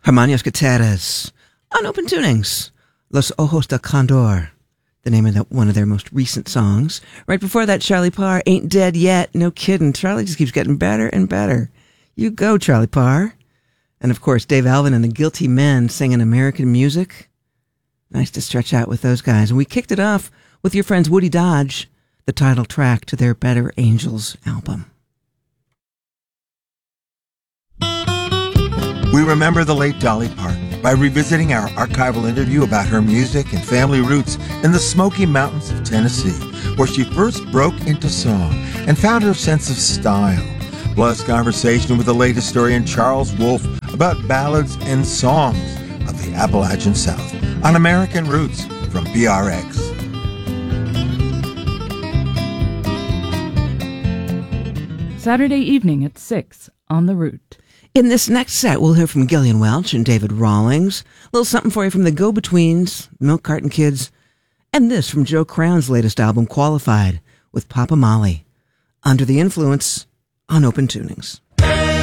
Hermanos Gutierrez on Open Tunings. Los Ojos del Condor, the name of one of their most recent songs. Right before that, Charlie Parr, Ain't Dead Yet. No kidding. Charlie just keeps getting better and better. You go, Charlie Parr. And of course, Dave Alvin and the Guilty Men singing American music. Nice to stretch out with those guys. And we kicked it off with your friends Woody Dodge, the title track to their Better Angels album. We remember the late Dolly Parton by revisiting our archival interview about her music and family roots in the Smoky Mountains of Tennessee, where she first broke into song and found her sense of style. Plus, conversation with the late historian Charles Wolfe about ballads and songs of the Appalachian South on American Roots from PRX. Saturday evening at 6 on The Root. In this next set, we'll hear from Gillian Welch and David Rawlings. A little something for you from the Go-Betweens, Milk Carton Kids, and this from Joe Crown's latest album, Qualified, with Papa Molly. Under the Influence on Open Tunings.